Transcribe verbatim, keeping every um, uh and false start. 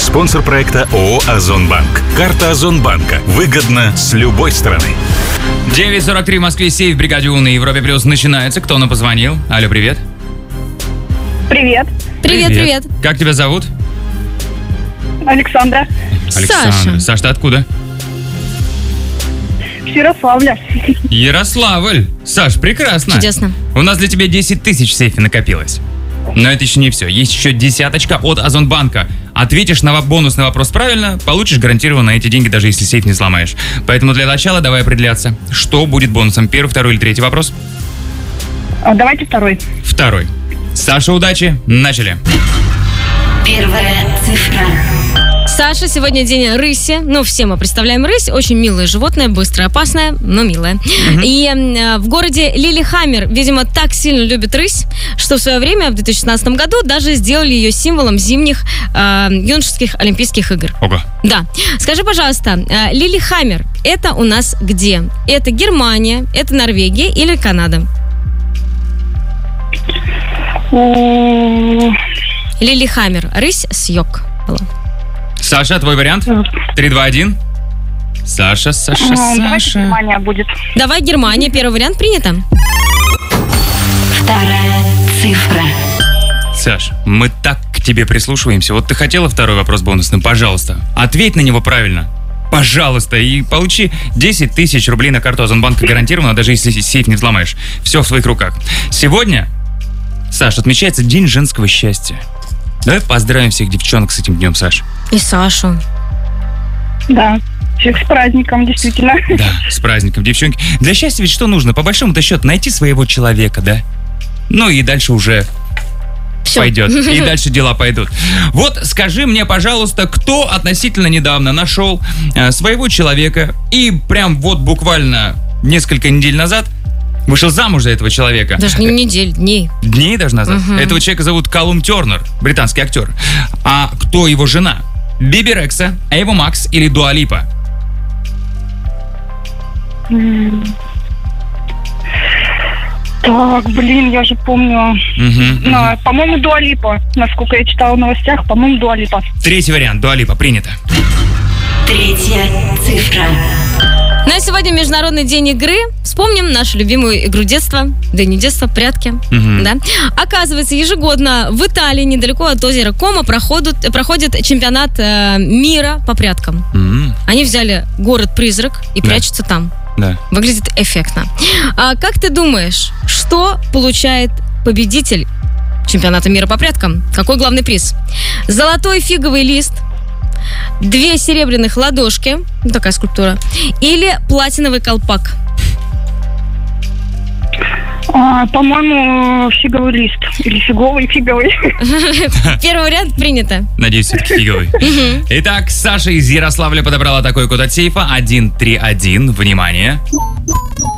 Спонсор проекта ООО «Озонбанк». Карта Озонбанка. Выгодно с любой стороны. девять сорок три в Москве, сейф в бригаде У на Европе Плюс начинается. Кто нам позвонил? Алло, привет. Привет. Привет, привет. Как тебя зовут? Александра. Александра. Саша. Саш, ты откуда? С Ярославля. Ярославль. Саш, прекрасно. Чудесно. У нас для тебя десять тысяч в сейфе накопилось. Но это еще не все. Есть еще десяточка от Озонбанка. Ответишь на бонусный вопрос правильно, получишь гарантированно эти деньги, даже если сейф не сломаешь. Поэтому для начала давай определяться, что будет бонусом. Первый, второй или третий вопрос? А, давайте второй. Второй. Саша, удачи. Начали. Первая цифра. Саша, сегодня день рыси. Ну, все мы представляем рысь. Очень милое животное, быстрое, опасное, но милое. Mm-hmm. И э, в городе Лилихаммер, видимо, так сильно любят рысь, что в свое время, в две тысячи шестнадцатом году, даже сделали ее символом зимних э, юношеских Олимпийских игр. Ого. Да. Скажи, пожалуйста, э, Лилихаммер, это у нас где? Это Германия, это Норвегия или Канада? У- Лилихаммер. Рысь с йог. Саша, твой вариант? три, два, один. Саша, Саша, а, Давайте Саша. Германия будет. Давай, Германия. Первый вариант принято. Вторая цифра. Саш, мы так к тебе прислушиваемся. Вот ты хотела второй вопрос бонусным? Пожалуйста, ответь на него правильно. Пожалуйста, и получи десять тысяч рублей на карту Озонбанка гарантированно, даже если сейф не взломаешь. Все в твоих руках. Сегодня, Саш, отмечается День женского счастья. Давай поздравим всех девчонок с этим днем, Саш. И Сашу. Да. Всех с праздником, действительно. Да, с праздником, девчонки. Для счастья ведь что нужно? По большому-то счету, найти своего человека, да? Ну и дальше уже Всё. пойдет. И дальше дела пойдут. Вот скажи мне, пожалуйста, кто относительно недавно нашел э, своего человека и прям вот буквально несколько недель назад вышел замуж за этого человека. Даже не недель, дней. Дней даже назад. Угу. Этого человека зовут Калум Тернер, британский актер. А кто его жена? Биби Рекса, Эва Макс или Дуа Липа? М. Так, блин, я же помню. Угу, Ну, по-моему, Дуа Липа. Насколько я читала в новостях, по-моему, Дуа Липа. Третий вариант. Дуа Липа. Принято. Третья цифра. Ну а сегодня Международный день игры. Вспомним нашу любимую игру детства. Да и не детства, прятки. Мгм. Да? Оказывается, ежегодно в Италии, недалеко от озера Кома, проходит, проходит чемпионат э, мира по пряткам. М, Они взяли город-призрак и Да. прячутся там. Да. Выглядит эффектно. А как ты думаешь, что получает победитель чемпионата мира по пряткам? Какой главный приз? Золотой фиговый лист, две серебряных ладошки, ну, такая скульптура, или платиновый колпак? А, по-моему, фиговый лист. Или фиговый, фиговый. Первый вариант принято. Надеюсь, все-таки фиговый. Итак, Саша из Ярославля подобрала такой код от сейфа. один три один. Внимание.